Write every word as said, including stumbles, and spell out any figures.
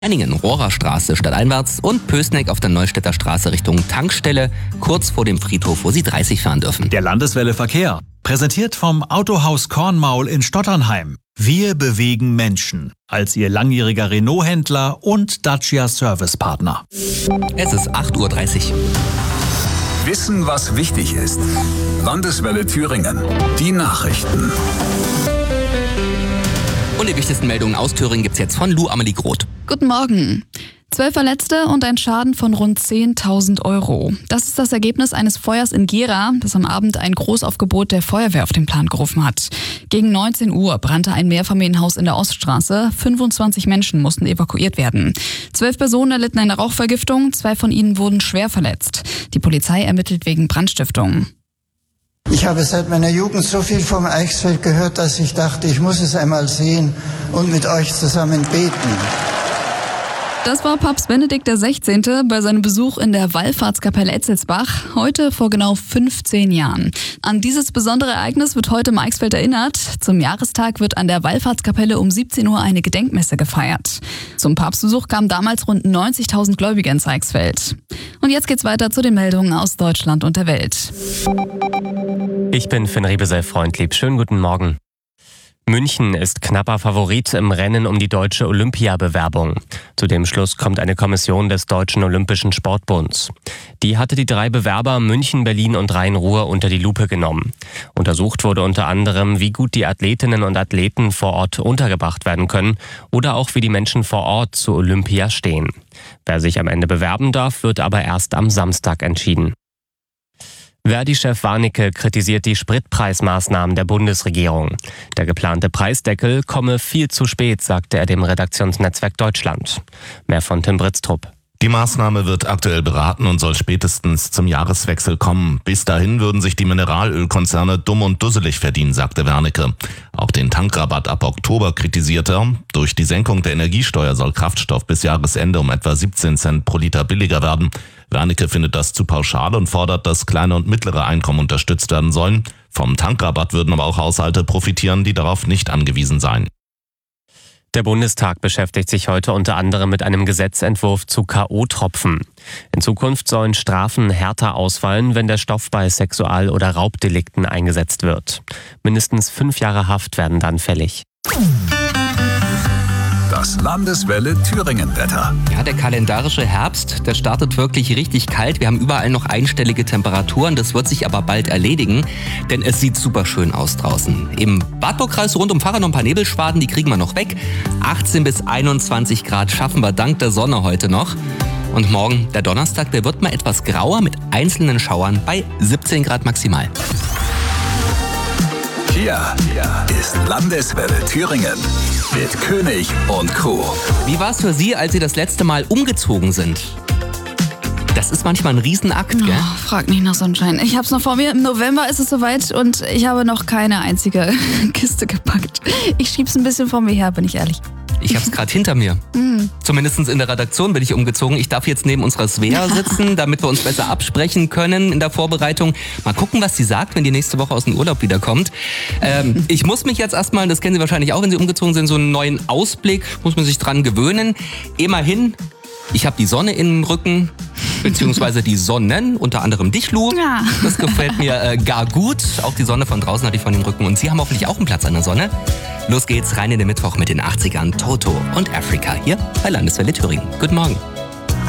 Henningen, Rohrerstraße stadteinwärts und Pößneck auf der Neustädter Straße Richtung Tankstelle, kurz vor dem Friedhof, wo Sie dreißig fahren dürfen. Der Landeswelle Verkehr, präsentiert vom Autohaus Kornmaul in Stotternheim. Wir bewegen Menschen, als Ihr langjähriger Renault-Händler und Dacia-Servicepartner. Es ist acht Uhr dreißig. Wissen, was wichtig ist. Landeswelle Thüringen. Die Nachrichten. Und die wichtigsten Meldungen aus Thüringen gibt's jetzt von Lou Amelie Groth. Guten Morgen. Zwölf Verletzte und ein Schaden von rund zehntausend Euro. Das ist das Ergebnis eines Feuers in Gera, das am Abend ein Großaufgebot der Feuerwehr auf den Plan gerufen hat. Gegen neunzehn Uhr brannte ein Mehrfamilienhaus in der Oststraße. fünfundzwanzig Menschen mussten evakuiert werden. Zwölf Personen erlitten eine Rauchvergiftung, zwei von ihnen wurden schwer verletzt. Die Polizei ermittelt wegen Brandstiftung. Ich habe seit meiner Jugend so viel vom Eichsfeld gehört, dass ich dachte, ich muss es einmal sehen und mit euch zusammen beten. Das war Papst Benedikt der Sechzehnte bei seinem Besuch in der Wallfahrtskapelle Etzelsbach, heute vor genau fünfzehn Jahren. An dieses besondere Ereignis wird heute im Eichsfeld erinnert. Zum Jahrestag wird an der Wallfahrtskapelle um siebzehn Uhr eine Gedenkmesse gefeiert. Zum Papstbesuch kamen damals rund neunzigtausend Gläubige ins Eichsfeld. Und jetzt geht's weiter zu den Meldungen aus Deutschland und der Welt. Ich bin Finn Rebesel-Freundlieb. Schönen guten Morgen. München ist knapper Favorit im Rennen um die deutsche Olympiabewerbung. Zu dem Schluss kommt eine Kommission des Deutschen Olympischen Sportbunds. Die hatte die drei Bewerber München, Berlin und Rhein-Ruhr unter die Lupe genommen. Untersucht wurde unter anderem, wie gut die Athletinnen und Athleten vor Ort untergebracht werden können oder auch wie die Menschen vor Ort zu Olympia stehen. Wer sich am Ende bewerben darf, wird aber erst am Samstag entschieden. Verdi-Chef Warnecke kritisiert die Spritpreismaßnahmen der Bundesregierung. Der geplante Preisdeckel komme viel zu spät, sagte er dem Redaktionsnetzwerk Deutschland. Mehr von Tim Britztrup. Die Maßnahme wird aktuell beraten und soll spätestens zum Jahreswechsel kommen. Bis dahin würden sich die Mineralölkonzerne dumm und dusselig verdienen, sagte Wernicke. Auch den Tankrabatt ab Oktober kritisierte er. Durch die Senkung der Energiesteuer soll Kraftstoff bis Jahresende um etwa siebzehn Cent pro Liter billiger werden. Wernicke findet das zu pauschal und fordert, dass kleine und mittlere Einkommen unterstützt werden sollen. Vom Tankrabatt würden aber auch Haushalte profitieren, die darauf nicht angewiesen seien. Der Bundestag beschäftigt sich heute unter anderem mit einem Gesetzentwurf zu K O-Tropfen. In Zukunft sollen Strafen härter ausfallen, wenn der Stoff bei Sexual- oder Raubdelikten eingesetzt wird. Mindestens fünf Jahre Haft werden dann fällig. Das Landeswelle Thüringen-Wetter. Ja, der kalendarische Herbst, der startet wirklich richtig kalt. Wir haben überall noch einstellige Temperaturen. Das wird sich aber bald erledigen, denn es sieht super schön aus draußen. Im Wartburgkreis rund um Pfarrer noch ein paar Nebelschwaden, die kriegen wir noch weg. achtzehn bis einundzwanzig Grad schaffen wir dank der Sonne heute noch. Und morgen, der Donnerstag, der wird mal etwas grauer mit einzelnen Schauern bei siebzehn Grad maximal. Hier ist Landeswelle Thüringen mit König und Crew. Wie war es für Sie, als Sie das letzte Mal umgezogen sind? Das ist manchmal ein Riesenakt, gell? Oh, frag nicht nach Sonnenschein. Ich hab's noch vor mir. Im November ist es soweit und ich habe noch keine einzige Kiste gepackt. Ich schieb's ein bisschen vor mir her, bin ich ehrlich. Ich hab's gerade hinter mir. Mm. Zumindest in der Redaktion bin ich umgezogen. Ich darf jetzt neben unserer Svea sitzen, damit wir uns besser absprechen können in der Vorbereitung. Mal gucken, was sie sagt, wenn die nächste Woche aus dem Urlaub wiederkommt. Ähm, ich muss mich jetzt erstmal, das kennen Sie wahrscheinlich auch, wenn Sie umgezogen sind, so einen neuen Ausblick, muss man sich dran gewöhnen. Immerhin, ich habe die Sonne im Rücken, beziehungsweise die Sonnen, unter anderem dich, Lu. Ja. Das gefällt mir äh, gar gut. Auch die Sonne von draußen hatte ich von dem Rücken. Und Sie haben hoffentlich auch einen Platz an der Sonne. Los geht's rein in den Mittwoch mit den achtzigern. Toto und Africa hier bei Landeswelle Thüringen. Guten Morgen.